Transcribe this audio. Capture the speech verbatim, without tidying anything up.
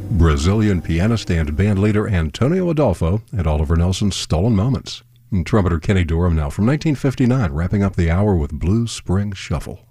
Brazilian pianist and bandleader Antonio Adolfo and Oliver Nelson's Stolen Moments. And trumpeter Kenny Dorham now from nineteen fifty-nine, wrapping up the hour with Blue Spring Shuffle.